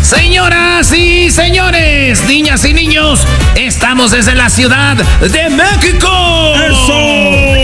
Señoras y señores, niñas y niños, estamos desde la Ciudad de México. ¡Eso!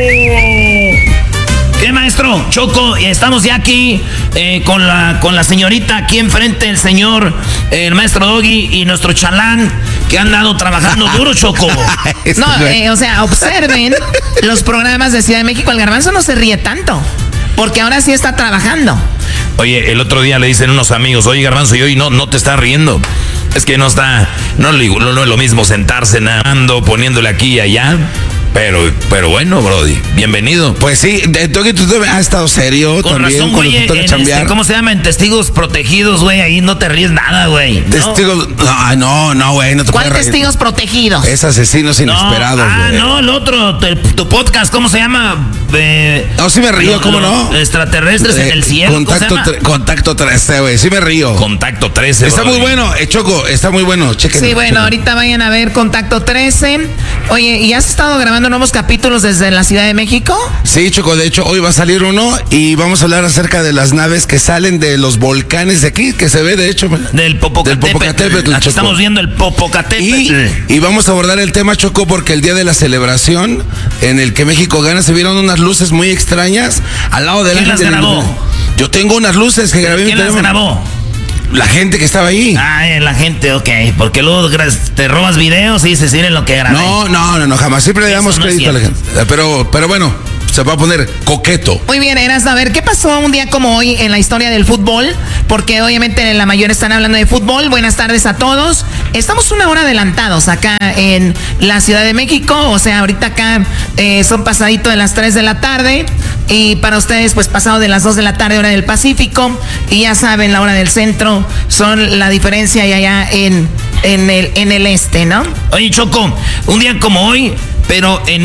¿Qué, maestro? Choco, estamos ya aquí con la señorita aquí enfrente, el maestro Doggy y nuestro chalán que han dado trabajando duro, Choco. No, o sea, observen los programas de Ciudad de México. El Garbanzo no se ríe tanto, porque ahora sí está trabajando. Oye, el otro día le dicen unos amigos, oye, Garbanzo, y hoy no te estás riendo. Es que no es lo mismo sentarse nadando, poniéndole aquí y allá. Pero bueno, Brody, bienvenido. Pues sí, tú has estado serio con también. Razón, güey, ¿cómo se llama? En testigos protegidos, güey, ahí no te ríes nada, güey. Testigos, no, güey, no te ¿Cuál puedes testigos protegidos? Es asesinos inesperados, güey. No, el otro, tu podcast, ¿cómo se llama? No, sí me río, ¿cómo no? Extraterrestres en el cielo. Contacto 13, güey, sí me río. Contacto 13, está muy bueno, Choco, está muy bueno, chequen. Sí, bueno, ahorita vayan a ver Contacto 13. Oye, ¿y has estado grabando nuevos capítulos desde la Ciudad de México? Sí, Choco, de hecho hoy va a salir uno y vamos a hablar acerca de las naves que salen de los volcanes de aquí, que se ve de hecho del Popocatépetl. Aquí estamos viendo el Popocatépetl. Y vamos a abordar el tema, Choco, porque el día de la celebración en el que México gana se vieron unas luces muy extrañas al lado de la gente. ¿Quién las grabó? Yo tengo unas luces que grabé. ¿Quién las grabó? La gente que estaba ahí. La gente, ok. Porque luego te robas videos y dices, miren lo que grabé. No, jamás. Siempre le damos crédito a la gente. Pero bueno, se va a poner coqueto. Muy bien, Eras, a ver, ¿qué pasó un día como hoy en la historia del fútbol? Porque obviamente la mayoría están hablando de fútbol. Buenas tardes a todos. Estamos una hora adelantados acá en la Ciudad de México. O sea, ahorita acá son pasadito de las 3 de la tarde. Y para ustedes, pues pasado de las 2 de la tarde, hora del Pacífico. Y ya saben, la hora del centro son la diferencia y allá en el este, ¿no? Oye, Choco, un día como hoy, pero en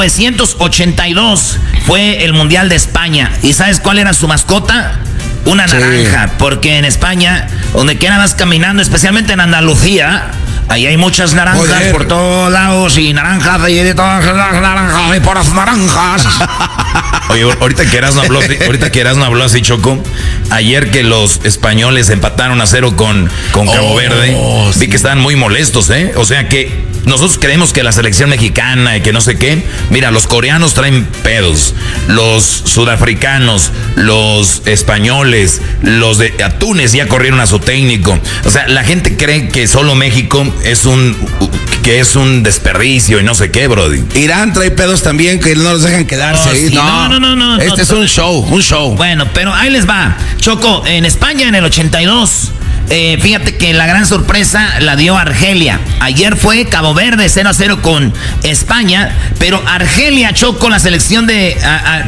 1982 fue el Mundial de España. ¿Y sabes cuál era su mascota? Una naranja, porque en España, donde quiera vas caminando, especialmente en Andalucía, ahí hay muchas naranjas por todos lados y naranjas y de todas las naranjas y por las naranjas. Oye, ahorita que Erasmo habló así, Choco, ayer que los españoles empataron a 0 con Cabo Verde, vi que estaban muy molestos, ¿eh? O sea que nosotros creemos que la selección mexicana y que no sé qué, mira, los coreanos traen pedos, los sudafricanos, los españoles, los de Túnez ya corrieron a su técnico. O sea, la gente cree que solo México es un desperdicio y no sé qué, Brody. Irán trae pedos también que no los dejan quedarse ahí. Sí, no. Este es un show. Bueno, pero ahí les va. Choco, en España en el 82... fíjate que la gran sorpresa la dio Argelia. Ayer fue Cabo Verde 0-0 con España, pero Argelia, Choco, la selección de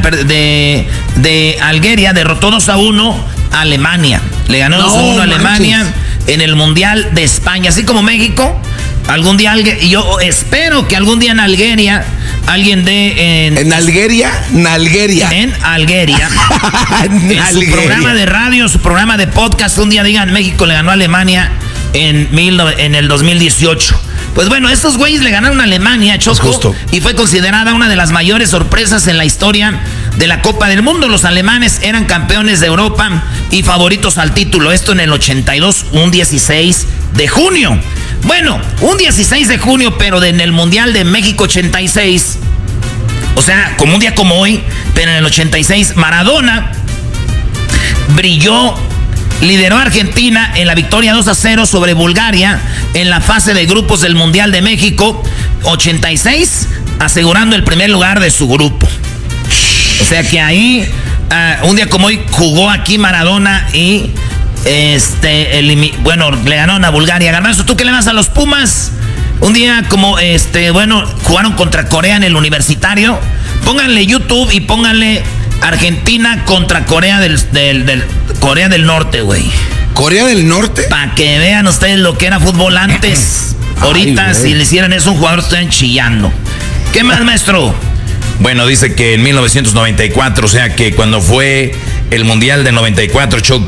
Algeria derrotó 2-1 a Alemania. Le ganó 2-1 a Alemania en el Mundial de España, así como México. Algún día yo espero que algún día en Algeria alguien dé en Algeria. En Algeria. En su programa de radio, su programa de podcast, un día digan México le ganó a Alemania en el 2018. Pues bueno, estos güeyes le ganaron a Alemania, Choco, y fue considerada una de las mayores sorpresas en la historia de la Copa del Mundo. Los alemanes eran campeones de Europa y favoritos al título. Esto en el 82, un 16 de junio. Bueno, un 16 de junio, pero en el Mundial de México 86, o sea, como un día como hoy, pero en el 86, Maradona brilló, lideró a Argentina en la victoria 2-0 sobre Bulgaria en la fase de grupos del Mundial de México 86, asegurando el primer lugar de su grupo. O sea que ahí, un día como hoy, jugó aquí Maradona y le ganaron a Bulgaria. Garbanzo, ¿tú qué le vas a los Pumas? Un día como jugaron contra Corea en el Universitario. Pónganle YouTube y pónganle Argentina contra Corea del Norte, güey. ¿Corea del Norte? Para que vean ustedes lo que era fútbol antes. Ahorita, si le hicieran eso a un jugador, estarían chillando. ¿Qué más, maestro? Bueno, dice que en 1994, o sea que cuando fue el Mundial de 94, Choco,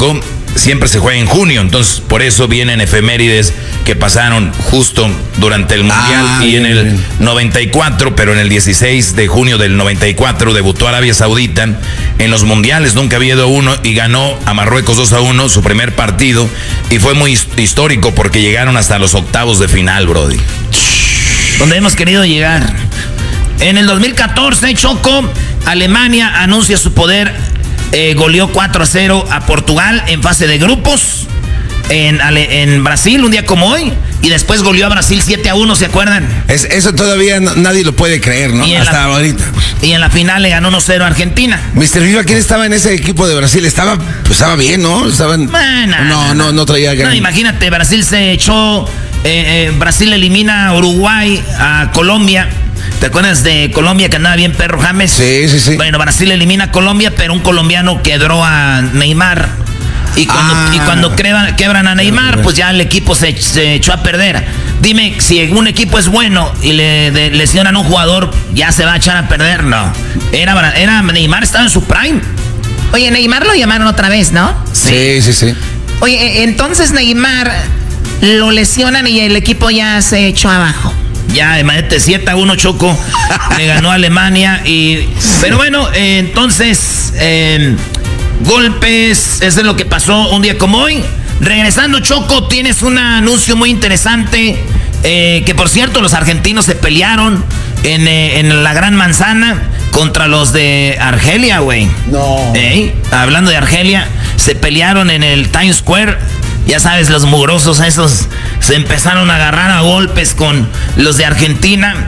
siempre se juega en junio, entonces por eso vienen efemérides que pasaron justo durante el Mundial y en el 94, pero en el 16 de junio del 94 debutó Arabia Saudita en los Mundiales, nunca había ido uno y ganó a Marruecos 2-1 su primer partido y fue muy histórico porque llegaron hasta los octavos de final, brody. Donde hemos querido llegar. En el 2014, Choco, Alemania anuncia su poder, goleó 4-0 a Portugal en fase de grupos en Brasil, un día como hoy, y después goleó a Brasil 7-1, ¿se acuerdan? Eso todavía nadie lo puede creer, ¿no? Hasta ahorita. Y en la final le ganó 1-0 a Argentina. Mr. Viva, ¿quién estaba en ese equipo de Brasil? Estaba bien, ¿no? No traía ganas. No, imagínate, Brasil se echó, Brasil elimina a Uruguay, a Colombia. ¿Te acuerdas de Colombia que andaba bien perro James? Sí. Bueno, Brasil elimina a Colombia, pero un colombiano quebró a Neymar. Y cuando quebran a Neymar, pues ya el equipo se echó a perder. Dime, si un equipo es bueno y le lesionan a un jugador, ¿ya se va a echar a perder? No. Era Neymar, estaba en su prime. Oye, Neymar lo llamaron otra vez, ¿no? Sí. Oye, entonces Neymar lo lesionan y el equipo ya se echó abajo. Ya, imagínate, 7-1 Choco, le ganó a Alemania pero bueno, entonces, golpes, eso es lo que pasó un día como hoy. Regresando, Choco, tienes un anuncio muy interesante, que por cierto, los argentinos se pelearon en la Gran Manzana contra los de Argelia, güey. No. Hablando de Argelia, se pelearon en el Times Square. Ya sabes, los mugrosos esos se empezaron a agarrar a golpes con los de Argentina.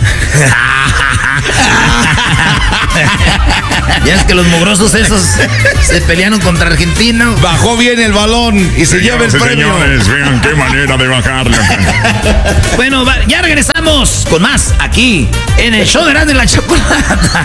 Ya es que los mugrosos esos se pelearon contra Argentina. Bajó bien el balón y se lleva el premio. Señores, vean qué manera de bajarle. Bueno, ya regresamos con más aquí en el show de Erasmo y la Chocolata.